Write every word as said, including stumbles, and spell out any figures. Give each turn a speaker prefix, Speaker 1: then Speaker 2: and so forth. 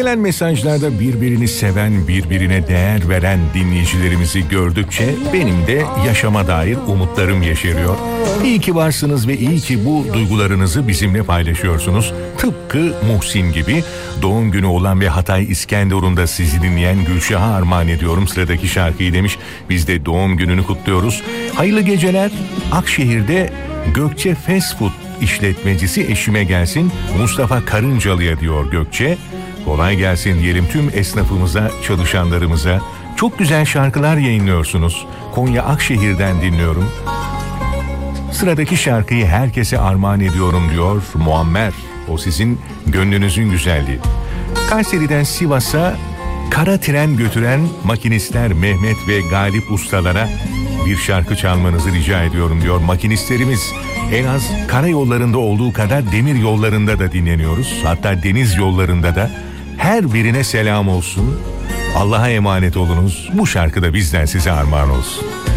Speaker 1: Gelen mesajlarda birbirini seven, birbirine değer veren dinleyicilerimizi gördükçe benim de yaşama dair umutlarım yeşeriyor. İyi ki varsınız ve iyi ki bu duygularınızı bizimle paylaşıyorsunuz. Tıpkı Muhsin gibi. Doğum günü olan ve Hatay İskenderun'da sizi dinleyen Gülşah'a armağan ediyorum sıradaki şarkıyı demiş. Biz de doğum gününü kutluyoruz. Hayırlı geceler. Akşehir'de Gökçe Fast Food işletmecisi eşime gelsin Mustafa Karıncalı'ya diyor Gökçe. Kolay gelsin diyelim tüm esnafımıza, çalışanlarımıza. Çok güzel şarkılar yayınlıyorsunuz. Konya Akşehir'den dinliyorum. Sıradaki şarkıyı herkese armağan ediyorum diyor Muammer. O sizin gönlünüzün güzelliği. Kayseri'den Sivas'a kara tren götüren makinistler Mehmet ve Galip ustalara bir şarkı çalmanızı rica ediyorum diyor makinistlerimiz. En az karayollarında olduğu kadar demir yollarında da dinleniyoruz. Hatta deniz yollarında da. Her birine selam olsun. Allah'a emanet olunuz. Bu şarkı da bizden size armağan olsun.